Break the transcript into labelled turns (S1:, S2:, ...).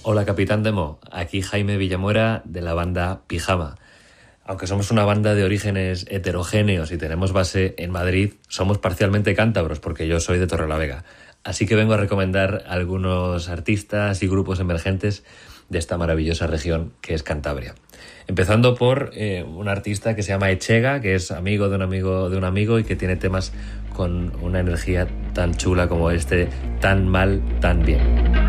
S1: Hola Capitán Demo, aquí Jaime Villamuera de la banda Pijama. Aunque somos una banda de orígenes heterogéneos y tenemos base en Madrid, somos parcialmente cántabros porque yo soy de Torrelavega. Así que vengo a recomendar algunos artistas y grupos emergentes de esta maravillosa región que es Cantabria. Empezando por un artista que se llama Echega, que es amigo de un amigo y que tiene temas con una energía tan chula como este, Tan mal, tan bien.